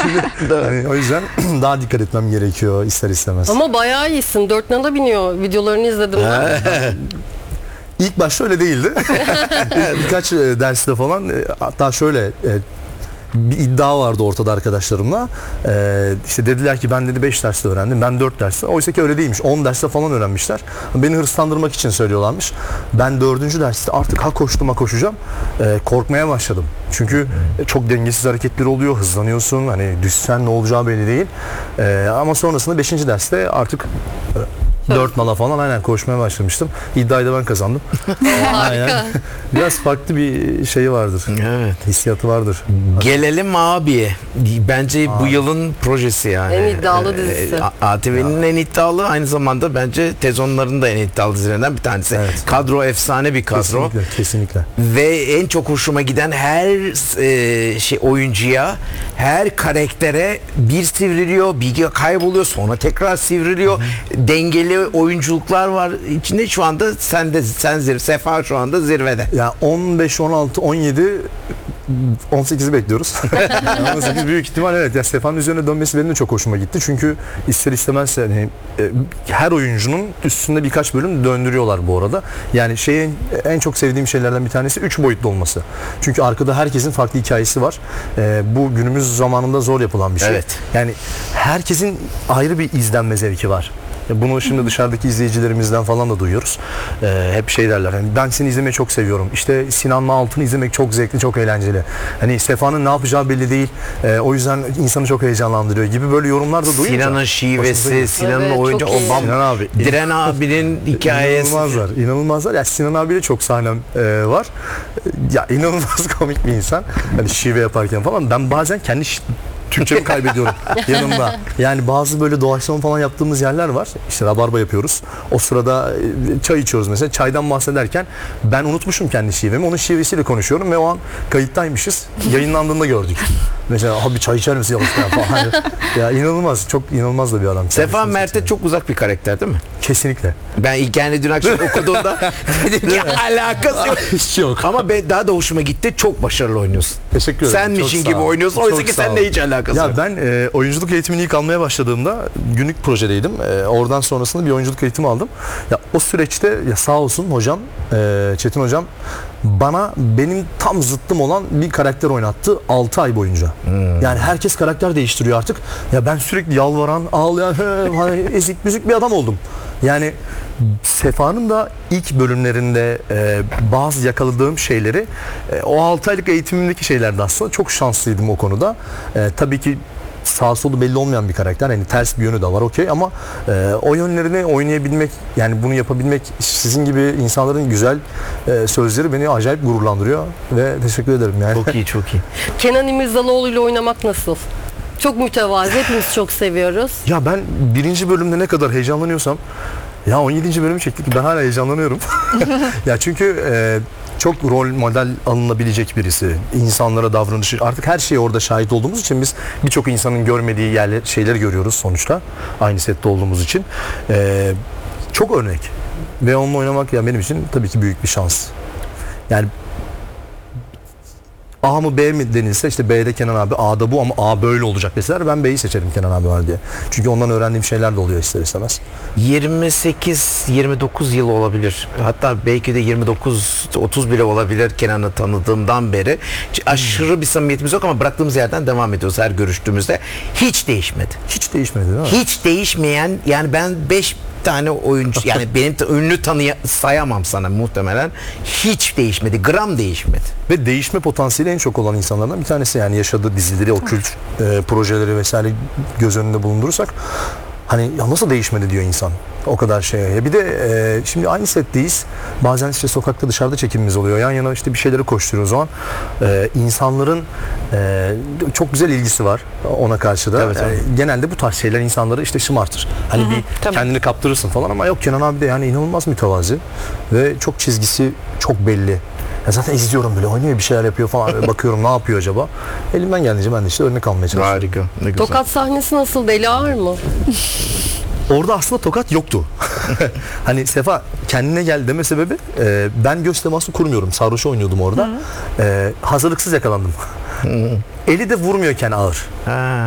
Hani o yüzden daha dikkat etmem gerekiyor ister istemez. Ama bayağı iyisin. 4 nala biniyor. Videolarını izledim ben. İlk başta öyle değildi. Birkaç derste falan hatta şöyle bir iddia vardı ortada arkadaşlarımla. İşte dediler ki ben dedi 5 derste öğrendim. Ben 4 derste. Oysa ki öyle değilmiş. 10 derste falan öğrenmişler. Beni hırslandırmak için söylüyorlarmış. Ben 4. derste artık ha koştum ha koşacağım. Korkmaya başladım. Çünkü çok dengesiz hareketleri oluyor. Hızlanıyorsun. Hani düşsen ne olacağı belli değil. Ama sonrasında 5. derste artık 4 nala falan aynen koşmaya başlamıştım. İddiayı da ben kazandım. Harika. Biraz farklı bir şey vardır. Evet. Hissiyatı vardır. Gelelim abiye. Bence bu yılın projesi yani. En iddialı dizisi. ATV'nin en iddialı, aynı zamanda bence Tezonların da en iddialı dizilerinden bir tanesi. Evet. Kadro efsane bir kadro. Kesinlikle, kesinlikle. Ve en çok hoşuma giden her oyuncuya, her karaktere bir sivriliyor, bir kayboluyor, sonra tekrar sivriliyor. Dengeli oyunculuklar var içinde. Şu anda Sefa şu anda zirvede. Ya 15, 16, 17 18'i bekliyoruz. 18 büyük ihtimal evet. Ya Stefan üzerine dönmesi benim de çok hoşuma gitti. Çünkü ister istemez hani, her oyuncunun üstünde birkaç bölüm döndürüyorlar bu arada. Yani en çok sevdiğim şeylerden bir tanesi 3 boyutlu olması. Çünkü arkada herkesin farklı hikayesi var. Bu günümüz zamanında zor yapılan bir şey. Evet. Yani herkesin ayrı bir izlenme zevki var. Bunu şimdi dışarıdaki izleyicilerimizden falan da duyuyoruz. Hep şey derler. Hani ben seni izlemeyi çok seviyorum. İşte Sinan'la Altın'ı izlemek çok zevkli, çok eğlenceli. Hani Sefa'nın ne yapacağı belli değil. O yüzden insanı çok heyecanlandırıyor gibi böyle yorumlar da duyunca. Sinan'ın şivesi, Sinan'ın Evet, oyuncu, çok iyi. Sinan abi. Diren abinin hikayesi. İnanılmazlar. Ya Sinan abiyle çok sahnem var. Ya inanılmaz komik bir insan. Hani şive yaparken falan. Ben bazen kendi Türkçemi kaybediyorum yanımda. Yani bazı böyle doğaçlama falan yaptığımız yerler var. İşte rabarba yapıyoruz. O sırada çay içiyoruz mesela. Çaydan bahsederken ben unutmuşum kendi şivemi. Onun şivesiyle konuşuyorum ve o an kayıttaymışız. Yayınlandığında gördük. Mesela abi çay içer misin falan. Ya inanılmaz. Çok inanılmaz da bir adam. Sefa Mert'e çok uzak bir karakter değil mi? Kesinlikle. Ben ilk yani dün akşam okuduğumda dedim ki alakası yok. Hiç yok. Ama daha da hoşuma gitti. Çok başarılı oynuyorsun. Teşekkür ederim. Senmişin Çok sağ gibi ol. oynuyorsun. Oysa Çok ki sağ ol. seninle hiç alakası yok. Ya ben oyunculuk eğitimini ilk almaya başladığımda günlük projedeydim. Oradan sonrasında bir oyunculuk eğitimi aldım. Ya o süreçte ya sağ olsun hocam, Çetin hocam bana benim tam zıttım olan bir karakter oynattı 6 ay boyunca. Yani herkes karakter değiştiriyor artık. Ya ben sürekli yalvaran, ağlayan, hani ezik büzük bir adam oldum. Yani Sefa'nın da ilk bölümlerinde bazı yakaladığım şeyleri o 6 aylık eğitimimdeki şeylerdi aslında. Çok şanslıydım o konuda. Tabii ki sağ solu belli olmayan bir karakter. Yani ters bir yönü de var okey ama o yönlerini oynayabilmek, yani bunu yapabilmek, sizin gibi insanların güzel sözleri beni acayip gururlandırıyor ve teşekkür ederim yani. Çok iyi, çok iyi. Kenan İmirzalıoğlu ile oynamak nasıl? Çok mütevazı. Hepimiz çok seviyoruz. Ya ben 1. bölümde ne kadar heyecanlanıyorsam ya 17. bölümü çektik, ben hala heyecanlanıyorum. Ya çünkü çok rol model alınabilecek birisi. İnsanlara davranışı, artık her şeye orada şahit olduğumuz için biz birçok insanın görmediği şeyleri görüyoruz sonuçta. Aynı sette olduğumuz için. Çok örnek. Ve onunla oynamak ya benim için tabii ki büyük bir şans. Yani A mı B mi denilse işte B'de Kenan abi, A'da bu ama A böyle olacak deseler ben B'yi seçerim Kenan abi var diye. Çünkü ondan öğrendiğim şeyler de oluyor ister istemez. 28-29 yıl olabilir. Hatta belki de 29-30 bile olabilir Kenan'ı tanıdığımdan beri. Aşırı bir samimiyetimiz yok ama bıraktığımız yerden devam ediyoruz her görüştüğümüzde. Hiç değişmedi. Hiç değişmedi değil mi? Hiç değişmeyen, yani ben 5 tane oyuncu, yani benim ünlü sayamam sana muhtemelen, hiç değişmedi, gram değişmedi. Ve değişme potansiyeli en çok olan insanlardan bir tanesi, yani yaşadığı dizileri, o kült projeleri vesaire göz önünde bulundurursak hani ya nasıl değişmedi diyor insan o kadar şeye. Bir de şimdi aynı setteyiz. Bazen işte sokakta, dışarıda çekimimiz oluyor. Yan yana işte bir şeyleri koşturuyoruz o zaman. İnsanların çok güzel ilgisi var ona karşı da. Evet, evet. Genelde bu tarz şeyler insanları işte şımartır. Hani bir kendini kaptırırsın falan ama yok, Kenan abi de yani inanılmaz mütevazi ve çok çizgisi çok belli. Ya zaten izliyorum, böyle oynuyor, bir şeyler yapıyor falan. Bakıyorum ne yapıyor acaba? Elimden geldiğince ben de işte örnek almaya çalışıyorum. Harika. Ne güzel. Tokat sahnesi nasıl? Deli ağır mı? Orada aslında tokat yoktu. Hani Sefa kendine gel deme sebebi ben göz teması kurmuyorum. Sarhoş oynuyordum orada. Hazırlıksız yakalandım. Eli de vurmuyorken ağır. Ha.